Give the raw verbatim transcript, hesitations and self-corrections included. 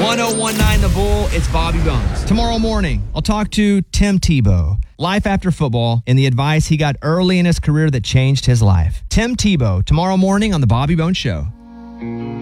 one oh one nine The Bull, it's Bobby Bones. Tomorrow morning, I'll talk to Tim Tebow. Life after football and the advice he got early in his career that changed his life. Tim Tebow, tomorrow morning on The Bobby Bones Show.